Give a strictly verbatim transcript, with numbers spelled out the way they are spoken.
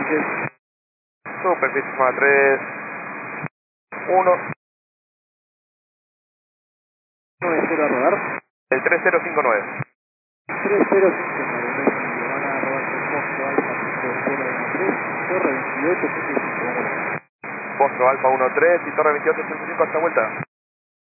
noches. Super, Pisma tres, uno. nueve cero a rodar. El tres cero cinco nueve. tres cero cinco nueve. Van a rodar con Foxtrot Alfa cinco cero uno tres, Torre veintiocho ochenta y cinco. Foxtrot Alfa uno tres y Torre veintiocho ochenta y cinco hasta vuelta.